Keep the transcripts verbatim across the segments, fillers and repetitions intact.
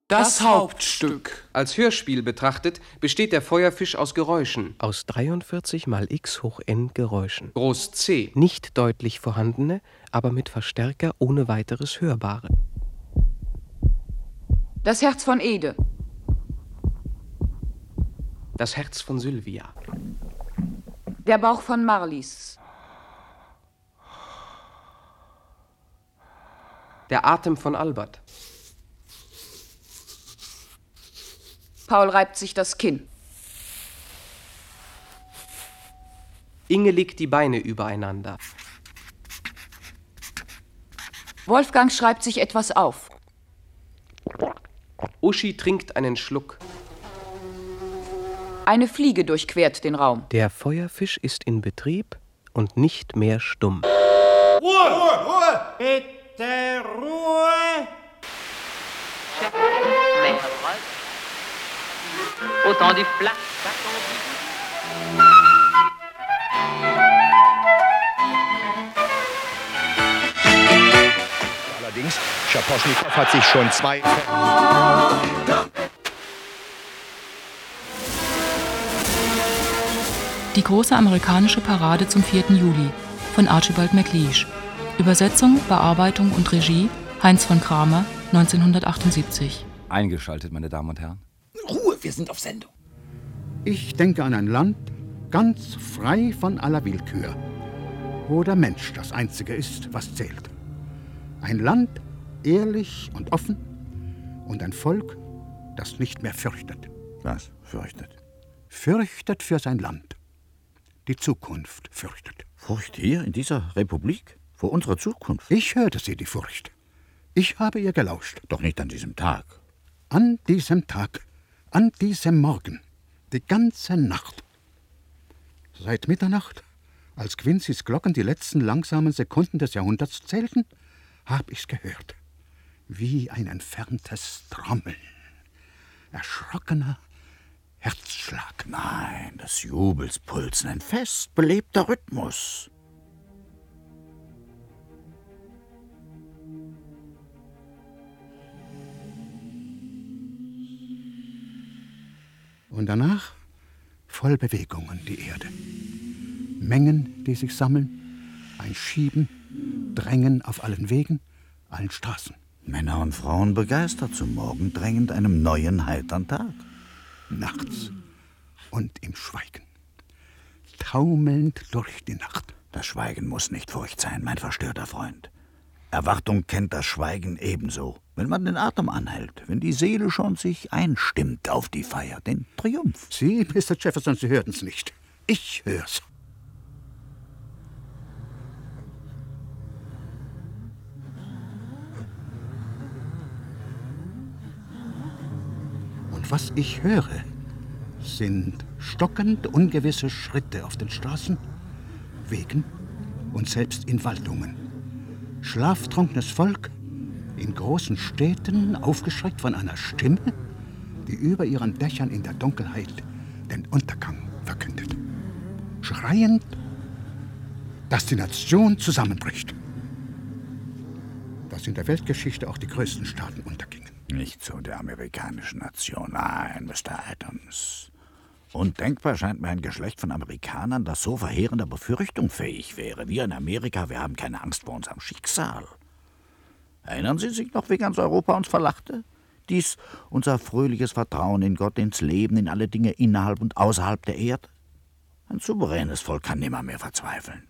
Das Hauptstück. Als Hörspiel betrachtet besteht der Feuerfisch aus Geräuschen. Aus dreiundvierzig mal x hoch n Geräuschen. Groß C. Nicht deutlich vorhandene, aber mit Verstärker ohne weiteres hörbare. Das Herz von Ede. Das Herz von Sylvia. Der Bauch von Marlies. Der Atem von Albert. Paul reibt sich das Kinn. Inge legt die Beine übereinander. Wolfgang schreibt sich etwas auf. Uschi trinkt einen Schluck. Eine Fliege durchquert den Raum. Der Feuerfisch ist in Betrieb und nicht mehr stumm. Ruhe! Ruhe! Ruhe! Bitte Ruhe! Autant die Flamme. Allerdings, Schaposchnikow hat sich schon zwei... Die große amerikanische Parade zum vierten Juli von Archibald MacLeish. Übersetzung, Bearbeitung und Regie Heinz von Kramer, neunzehnhundertachtundsiebzig. Eingeschaltet, meine Damen und Herren. Ruhe, wir sind auf Sendung. Ich denke an ein Land, ganz frei von aller Willkür, wo der Mensch das Einzige ist, was zählt. Ein Land, ehrlich und offen, und ein Volk, das nicht mehr fürchtet. Was fürchtet? Fürchtet für sein Land. Die Zukunft fürchtet. Furcht hier in dieser Republik? Vor unserer Zukunft? Ich hörte sie, die Furcht. Ich habe ihr gelauscht. Doch nicht an diesem Tag. An diesem Tag, an diesem Morgen, die ganze Nacht. Seit Mitternacht, als Quincy's Glocken die letzten langsamen Sekunden des Jahrhunderts zählten, hab ich's gehört. Wie ein entferntes Trommeln. Erschrockener Herzschlag. Nein, des Jubels Pulsen, ein fest belebter Rhythmus. Und danach voll Bewegungen die Erde. Mengen, die sich sammeln, ein Schieben, Drängen auf allen Wegen, allen Straßen. Männer und Frauen begeistert zum morgendrängend einem neuen, heitern Tag. Nachts und im Schweigen. Taumelnd durch die Nacht. Das Schweigen muss nicht Furcht sein, mein verstörter Freund. Erwartung kennt das Schweigen ebenso. Wenn man den Atem anhält, wenn die Seele schon sich einstimmt auf die Feier, den Triumph. Sie, Mister Jefferson, Sie hörten's nicht. Ich hör's. Und was ich höre, sind stockend ungewisse Schritte auf den Straßen, Wegen und selbst in Waldungen. Schlaftrunkenes Volk in großen Städten, aufgeschreckt von einer Stimme, die über ihren Dächern in der Dunkelheit den Untergang verkündet. Schreiend, dass die Nation zusammenbricht. Dass in der Weltgeschichte auch die größten Staaten untergingen. Nicht so der amerikanischen Nation, nein, Mister Adams. Undenkbar scheint mir ein Geschlecht von Amerikanern, das so verheerender Befürchtung fähig wäre. Wir in Amerika, wir haben keine Angst vor unserem Schicksal. Erinnern Sie sich noch, wie ganz Europa uns verlachte? Dies unser fröhliches Vertrauen in Gott, ins Leben, in alle Dinge innerhalb und außerhalb der Erde? Ein souveränes Volk kann nimmer mehr verzweifeln.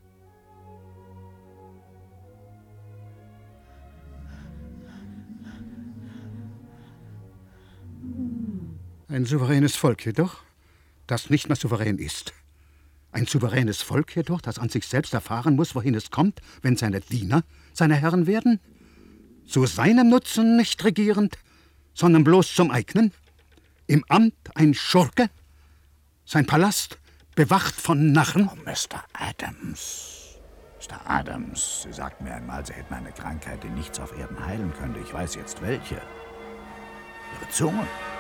Ein souveränes Volk jedoch, das nicht mehr souverän ist. Ein souveränes Volk jedoch, das an sich selbst erfahren muss, wohin es kommt, wenn seine Diener seine Herren werden. Zu seinem Nutzen nicht regierend, sondern bloß zum eigenen. Im Amt ein Schurke, sein Palast bewacht von Narren. Oh, Mister Adams. Mister Adams, Sie sagten mir einmal, Sie hätten eine Krankheit, die nichts auf Erden heilen könnte. Ich weiß jetzt welche. Ihre Zunge.